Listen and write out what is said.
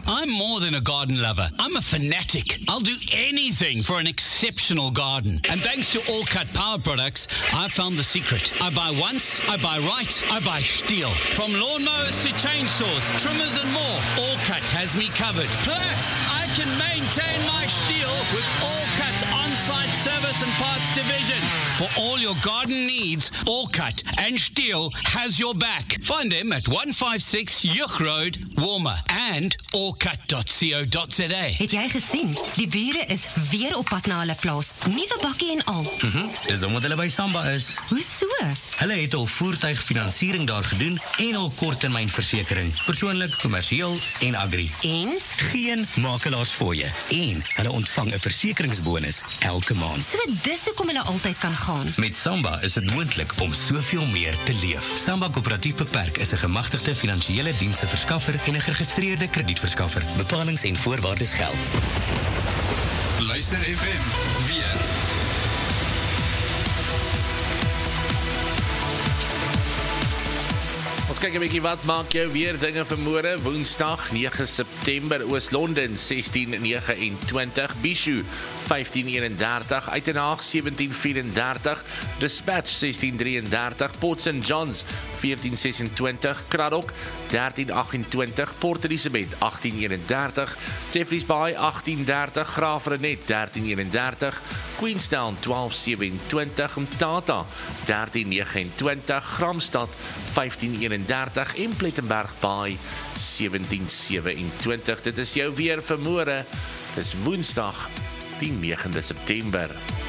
I'm more than a garden lover. I'm a fanatic. I'll do anything for an exceptional garden. And thanks to All Cut Power products, I've found the secret. I buy once, I buy right, I buy Stihl. From lawnmowers to chainsaws, trimmers and more, All Cut has me covered. Plus, I can maintain my Stihl with All Cut's on-site service and parts division. For all your garden needs, All Cut and Stihl has your back. Find them at 156 Juk Road, Warmer and allcut.co.za. Het jy gesien? Die bure is weer op pad na hulle plaas. Nuwe bakkie en al. Dis omdat hulle by Samba is. Hoe so? Hulle het al voertuigfinansiering daar gedoen en al korttermynversekering. Persoonlik, kommersieel en agri. En? Geen makelaars vir jou. En hulle ontvang 'n versekeringsbonus elke maand. So dis hoekom hulle altyd kan gaan. Met Samba is dit moontlik om soveel meer te leef. Samba Koöperatief Beperk is 'n gemagtigde finansiële diensteverskaffer en 'n geregistreerde kredietverskaffer. Bepalings en voorwaardes geld. Luister FM weer. Ons kyk 'n bietjie wat maak jou weer dinge vir môre, Woensdag 9 September, Oos-London 1629, Bishu 1531, Uitenhaag 1734, Dispatch 1633, Port St. John's 1426, Craddock 1328, Port Elizabeth 1831, Jeffreys Bay 1830, Graafrenet 1331, Queenstown 1227, Mthatha 1329, Gramstad 1531 en Plettenberg Bay 1727. Dit is jou weer vir môre. Dis Woensdag die 9de September.